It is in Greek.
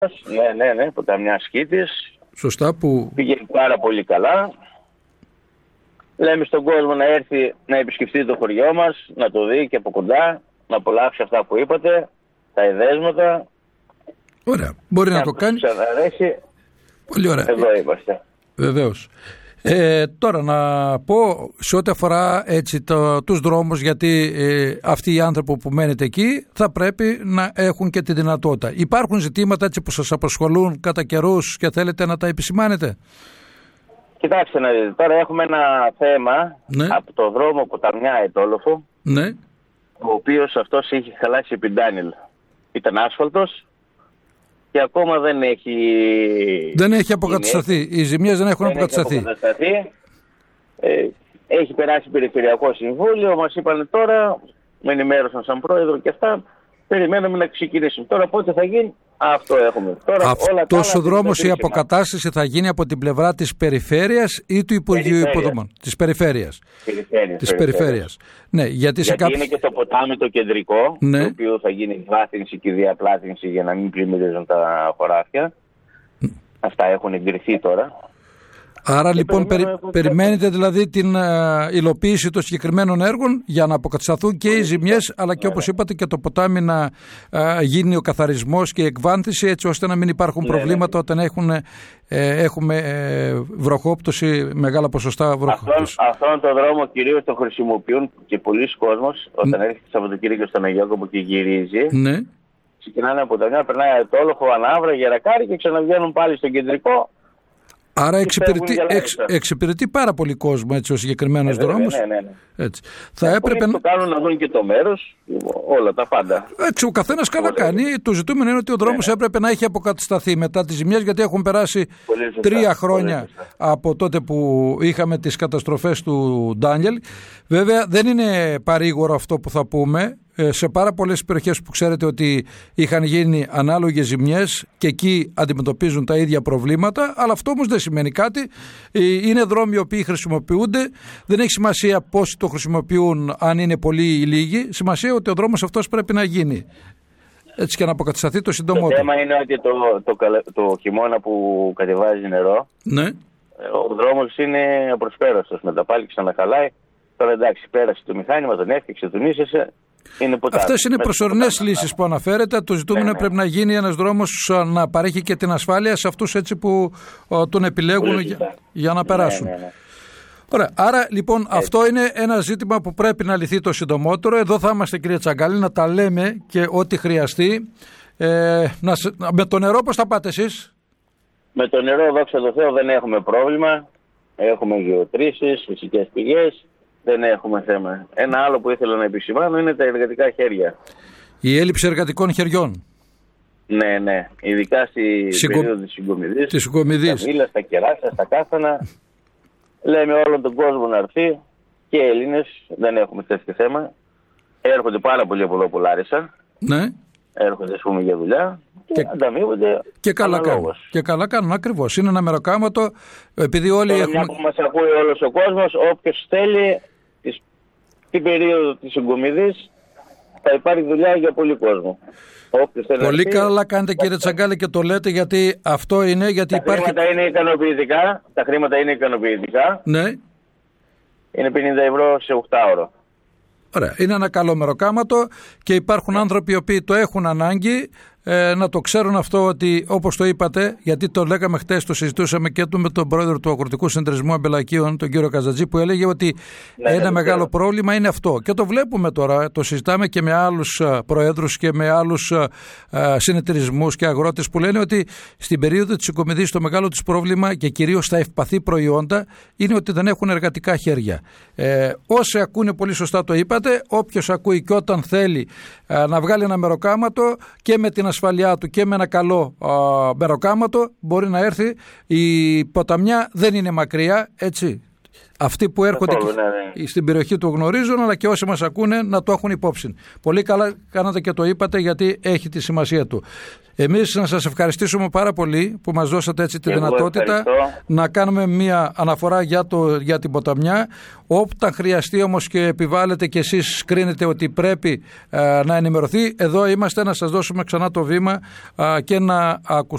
Ναι, ποταμιά Σκήτης. Σωστά, που πήγε πάρα πολύ καλά. Λέμε στον κόσμο να έρθει να επισκεφτεί το χωριό μας, να το δει και από κοντά, να απολαύσει αυτά που είπατε, τα εδέσματα. Ωραία, μπορεί να το κάνει. Αρέσει. Πολύ ωραία. Εδώ είμαστε. Βεβαίως. Τώρα να πω σε ό,τι αφορά έτσι τους δρόμους, γιατί αυτοί οι άνθρωποι που μένετε εκεί θα πρέπει να έχουν και τη δυνατότητα. Υπάρχουν ζητήματα έτσι που σας απασχολούν κατά καιρούς και θέλετε να τα επισημάνετε? Κοιτάξτε να δείτε, τώρα έχουμε ένα θέμα, ναι, από το δρόμο Ποταμιά-Ετόλοφο, ναι, ο οποίος αυτός είχε χαλάσει επί Ντάνιλ. Ήταν άσφαλτος και ακόμα δεν έχει αποκατασταθεί. Οι ζημιές δεν έχουν αποκατασταθεί. Έχει περάσει περιφερειακό συμβούλιο, μας είπαν τώρα, με ενημέρωσαν σαν πρόεδρο και αυτά, περιμένουμε να ξεκινήσουν. Τώρα πότε θα γίνει, αυτό έχουμε. Αυτός ο δρόμος, η αποκατάσταση θα γίνει από την πλευρά της περιφέρειας ή του Υπουργείου Υποδομών? Της περιφέρειας. Της περιφέρειας. Ναι, γιατί είναι και το ποτάμι το κεντρικό, ναι, το οποίο θα γίνει βάθυνση και διαπλάτυνση για να μην πλημμυρίζουν τα χωράφια. Αυτά έχουν εγκριθεί τώρα. Άρα λοιπόν περιμένετε δηλαδή την υλοποίηση των συγκεκριμένων έργων για να αποκατασταθούν και οι ζημιές, αλλά και όπως είπατε και το ποτάμι να γίνει ο καθαρισμός και η εκβάνθηση, έτσι ώστε να μην υπάρχουν προβλήματα όταν έχουμε βροχόπτωση, μεγάλα ποσοστά βροχόπτωση. Αυτόν τον δρόμο κυρίως το χρησιμοποιούν και πολλοί κόσμος όταν έρχεται Σαββατοκύριακο στον Αγιώκοπο και γυρίζει. Ναι. Ξεκινάνε από τα μια, περνάει Ετόλοφο, Ανάβρα, Γερακάρι και ξαναβγαίνουν πάλι στον κεντρικό. Άρα εξυπηρετεί πάρα πολύ κόσμο έτσι ο συγκεκριμένος δρόμος. Ναι. Έτσι. Θα έπρεπε να το κάνουν να δουν και το μέρος, όλα τα πάντα. Έτσι, ο καθένας καλά κάνει. Το ζητούμενο είναι ότι ο δρόμος έπρεπε να έχει αποκατασταθεί μετά τις ζημιές, γιατί έχουν περάσει 3 χρόνια από τότε που είχαμε τις καταστροφές του Ντάνιελ. Βέβαια δεν είναι παρήγορο αυτό που θα πούμε. Σε πάρα πολλές περιοχές που ξέρετε ότι είχαν γίνει ανάλογες ζημιές και εκεί αντιμετωπίζουν τα ίδια προβλήματα, αλλά αυτό όμως δεν σημαίνει κάτι. Είναι δρόμοι οι οποίοι χρησιμοποιούνται, δεν έχει σημασία πώς το χρησιμοποιούν, αν είναι πολλοί ή λίγοι, σημασία ότι ο δρόμος αυτός πρέπει να γίνει έτσι και να αποκατασταθεί το συντομότερο. Το θέμα είναι ότι το χειμώνα που κατεβάζει νερό, ναι, ο δρόμος είναι απροσπέραστος, μετά πάλι ξαναχαλάει. Τώρα εντάξει, πέρασε το μηχάνημα, τον έφτιαξε, τον ίσεσε. Αυτές είναι προσωρινές λύσεις που αναφέρετε. Το ζητούμενο πρέπει να γίνει ένας δρόμος να παρέχει και την ασφάλεια σε αυτούς έτσι που τον επιλέγουν για να περάσουν. Ναι. Ωραία. Άρα λοιπόν αυτό είναι ένα ζήτημα που πρέπει να λυθεί το συντομότερο. Εδώ θα είμαστε, κύριε Τσαγκάλη, να τα λέμε και ό,τι χρειαστεί. Με το νερό πώς θα πάτε εσείς? Με το νερό, δόξα τω Θεώ, δεν έχουμε πρόβλημα. Έχουμε γεωτρήσεις, φυσικές πηγές. Δεν έχουμε θέμα. Ένα άλλο που ήθελα να επισημάνω είναι τα εργατικά χέρια. Η έλλειψη εργατικών χεριών. Ναι. Ειδικά στη περίοδο της συγκομιδής. Στα μήλα, στα κεράσια, στα κάθανα. Λέμε όλον τον κόσμο να έρθει. Και Έλληνες, δεν έχουμε τέτοιο θέμα. Έρχονται πάρα πολύ από εδώ που Λάρισα. Ναι. Έρχονται, ας πούμε, για δουλειά. Και ανταμείβονται. Και καλά κάνουν, ακριβώς. Είναι ένα μεροκάματο. Επειδή όλοι έχουμε. Μια που μας ακούει όλος ο κόσμος, όποιος θέλει την περίοδο της συγκομιδής θα υπάρχει δουλειά για πολύ κόσμο. Πολύ καλά κάνετε, κύριε Τσαγκάλη, και το λέτε, γιατί αυτό είναι. Γιατί τα χρήματα είναι ικανοποιητικά. Ναι. Είναι 50 ευρώ σε 8 ώρο. Ωραία. Είναι ένα καλό μεροκάματο και υπάρχουν άνθρωποι οι οποίοι το έχουν ανάγκη να το ξέρουν αυτό, ότι όπως το είπατε, γιατί το λέγαμε χτες, το συζητούσαμε και με τον πρόεδρο του Αγροτικού Συνεταιρισμού Αμπελακίων, τον κύριο Καζατζή, που έλεγε ότι ένα μεγάλο πρόβλημα είναι αυτό. Και το βλέπουμε τώρα, το συζητάμε και με άλλους προέδρους και με άλλους συνεταιρισμούς και αγρότες που λένε ότι στην περίοδο της συγκομιδής το μεγάλο τους πρόβλημα και κυρίως στα ευπαθή προϊόντα είναι ότι δεν έχουν εργατικά χέρια. Όσοι ακούνε, πολύ σωστά το είπατε, όποιος ακούει και όταν θέλει να βγάλει ένα μεροκάματο και με την ασφαλειά του και με ένα καλό μεροκάματο μπορεί να έρθει. Η ποταμιά δεν είναι μακριά, έτσι. Αυτοί που έρχονται στην περιοχή του γνωρίζουν, αλλά και όσοι μας ακούνε να το έχουν υπόψη. Πολύ καλά κάνατε και το είπατε, γιατί έχει τη σημασία του. Εμείς να σας ευχαριστήσουμε πάρα πολύ που μας δώσατε έτσι τη δυνατότητα να κάνουμε μια αναφορά για την ποταμιά. Όταν χρειαστεί όμως και επιβάλλετε και εσείς κρίνετε ότι πρέπει να ενημερωθεί, εδώ είμαστε να σας δώσουμε ξανά το βήμα και να ακουστούμε.